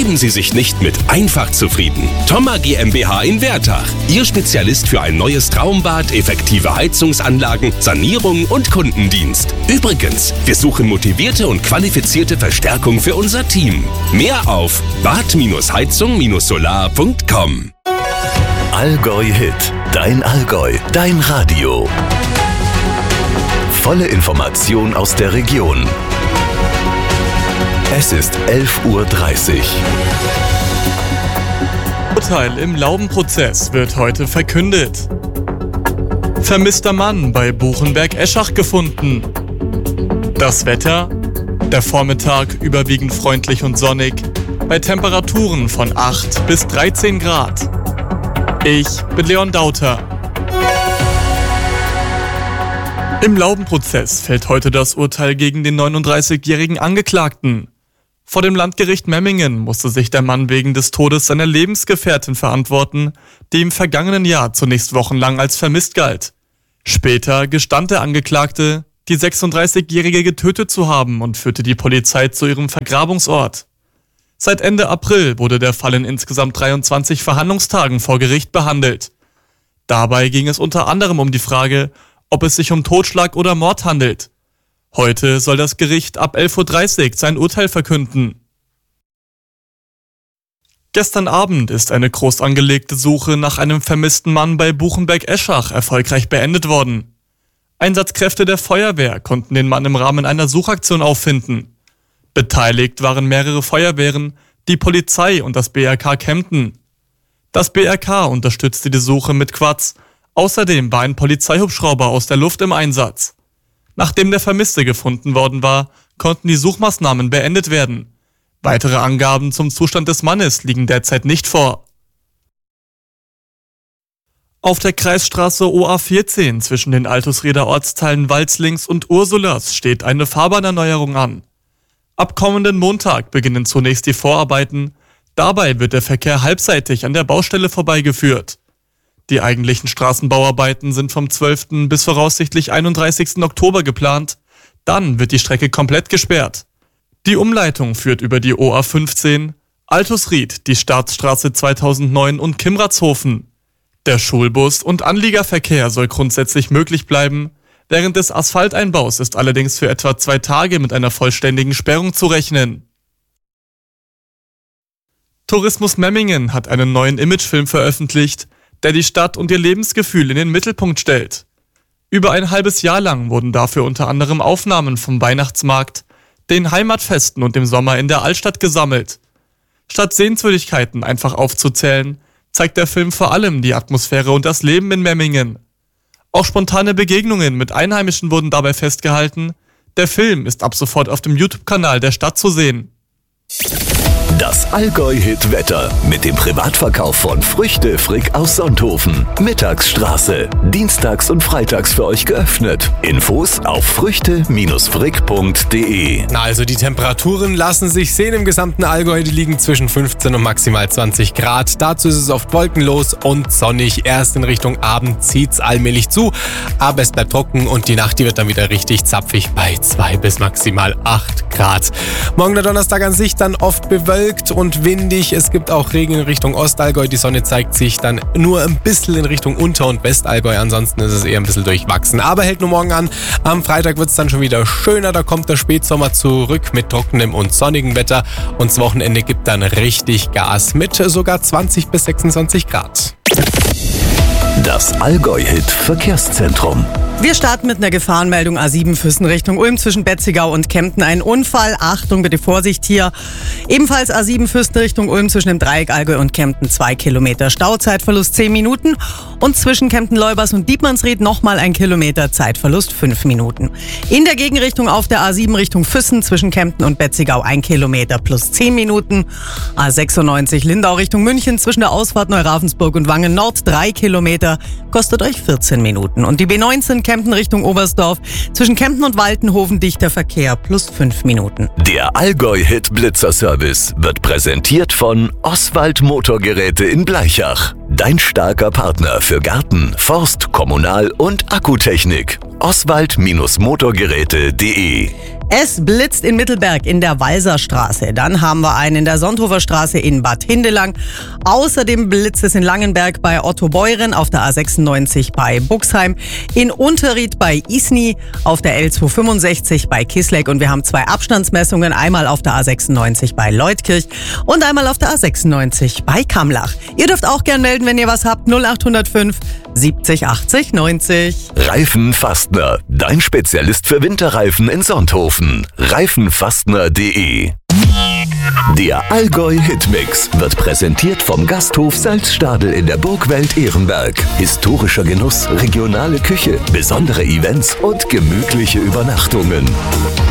Geben Sie sich nicht mit einfach zufrieden. Thoma GmbH in Wertach. Ihr Spezialist für ein neues Traumbad, effektive Heizungsanlagen, Sanierung und Kundendienst. Übrigens, wir suchen motivierte und qualifizierte Verstärkung für unser Team. Mehr auf bad-heizung-solar.com. Allgäu Hit. Dein Allgäu. Dein Radio. Volle Information aus der Region. Es ist 11:30 Uhr. Urteil im Laubenprozess wird heute verkündet. Vermisster Mann bei Buchenberg-Eschach gefunden. Das Wetter? Der Vormittag überwiegend freundlich und sonnig, bei Temperaturen von 8 bis 13 Grad. Ich bin Leon Dauter. Im Laubenprozess fällt heute das Urteil gegen den 39-jährigen Angeklagten. Vor dem Landgericht Memmingen musste sich der Mann wegen des Todes seiner Lebensgefährtin verantworten, die im vergangenen Jahr zunächst wochenlang als vermisst galt. Später gestand der Angeklagte, die 36-Jährige getötet zu haben und führte die Polizei zu ihrem Vergrabungsort. Seit Ende April wurde der Fall in insgesamt 23 Verhandlungstagen vor Gericht behandelt. Dabei ging es unter anderem um die Frage, ob es sich um Totschlag oder Mord handelt. Heute soll das Gericht ab 11:30 Uhr sein Urteil verkünden. Gestern Abend ist eine groß angelegte Suche nach einem vermissten Mann bei Buchenberg-Eschach erfolgreich beendet worden. Einsatzkräfte der Feuerwehr konnten den Mann im Rahmen einer Suchaktion auffinden. Beteiligt waren mehrere Feuerwehren, die Polizei und das BRK Kempten. Das BRK unterstützte die Suche mit Quads. Außerdem war ein Polizeihubschrauber aus der Luft im Einsatz. Nachdem der Vermisste gefunden worden war, konnten die Suchmaßnahmen beendet werden. Weitere Angaben zum Zustand des Mannes liegen derzeit nicht vor. Auf der Kreisstraße OA14 zwischen den Altusrieder Ortsteilen Walslings und Ursulas steht eine Fahrbahnerneuerung an. Ab kommenden Montag beginnen zunächst die Vorarbeiten. Dabei wird der Verkehr halbseitig an der Baustelle vorbeigeführt. Die eigentlichen Straßenbauarbeiten sind vom 12. bis voraussichtlich 31. Oktober geplant. Dann wird die Strecke komplett gesperrt. Die Umleitung führt über die OA15, Altusried, die Staatsstraße 2009 und Kimratshofen. Der Schulbus- und Anliegerverkehr soll grundsätzlich möglich bleiben. Während des Asphalteinbaus ist allerdings für etwa 2 Tage mit einer vollständigen Sperrung zu rechnen. Tourismus Memmingen hat einen neuen Imagefilm veröffentlicht, der die Stadt und ihr Lebensgefühl in den Mittelpunkt stellt. Über ein halbes Jahr lang wurden dafür unter anderem Aufnahmen vom Weihnachtsmarkt, den Heimatfesten und dem Sommer in der Altstadt gesammelt. Statt Sehenswürdigkeiten einfach aufzuzählen, zeigt der Film vor allem die Atmosphäre und das Leben in Memmingen. Auch spontane Begegnungen mit Einheimischen wurden dabei festgehalten. Der Film ist ab sofort auf dem YouTube-Kanal der Stadt zu sehen. Das Allgäu-Hit-Wetter mit dem Privatverkauf von Früchte Frick aus Sonthofen. Mittagsstraße. Dienstags und freitags für euch geöffnet. Infos auf früchte-frick.de. Na, also die Temperaturen lassen sich sehen im gesamten Allgäu. Die liegen zwischen 15 und maximal 20 Grad. Dazu ist es oft wolkenlos und sonnig. Erst in Richtung Abend zieht's allmählich zu. Aber es bleibt trocken und die Nacht, die wird dann wieder richtig zapfig bei 2 bis maximal 8 Grad. Morgen der Donnerstag an sich dann oft bewölkt und windig. Es gibt auch Regen in Richtung Ostallgäu. Die Sonne zeigt sich dann nur ein bisschen in Richtung Unter- und Westallgäu. Ansonsten ist es eher ein bisschen durchwachsen. Aber hält nur morgen an. Am Freitag wird es dann schon wieder schöner. Da kommt der Spätsommer zurück mit trockenem und sonnigem Wetter. Und das Wochenende gibt dann richtig Gas mit sogar 20 bis 26 Grad. Das Allgäu-Hit-Verkehrszentrum. Wir starten mit einer Gefahrenmeldung A7 Füssen Richtung Ulm zwischen Betzigau und Kempten. Ein Unfall. Achtung, bitte Vorsicht hier. Ebenfalls A7 Füssen Richtung Ulm zwischen dem Dreieck Allgäu und Kempten 2 Kilometer. Stauzeitverlust 10 Minuten. Und zwischen Kempten-Leubers und Dietmannsried nochmal 1 Kilometer. Zeitverlust 5 Minuten. In der Gegenrichtung auf der A7 Richtung Füssen zwischen Kempten und Betzigau 1 Kilometer plus 10 Minuten. A96 Lindau Richtung München zwischen der Ausfahrt Neuravensburg und Wangen Nord 3 Kilometer. Kostet euch 14 Minuten. Und die B19 Kempten Richtung Oberstdorf zwischen Kempten und Waltenhofen dichter Verkehr plus 5 Minuten. Der Allgäu-Hit-Blitzer-Service wird präsentiert von Oswald Motorgeräte in Blaichach. Dein starker Partner für Garten, Forst, Kommunal- und Akkutechnik. Oswald-Motorgeräte.de Es blitzt in Mittelberg in der Walserstraße. Dann haben wir einen in der Sonthofer Straße in Bad Hindelang. Außerdem blitzt es in Langenberg bei Otto Beuren, auf der A96 bei Buxheim, in Unterried bei Isny, auf der L265 bei Kisleck und wir haben 2 Abstandsmessungen, einmal auf der A96 bei Leutkirch und einmal auf der A96 bei Kamlach. Ihr dürft auch gern melden, wenn ihr was habt. 0805 70 80 90. Reifenfastner, dein Spezialist für Winterreifen in Sonthofen. Reifenfastner.de. Der Allgäu Hitmix wird präsentiert vom Gasthof Salzstadel in der Burgwelt Ehrenberg. Historischer Genuss, regionale Küche, besondere Events und gemütliche Übernachtungen.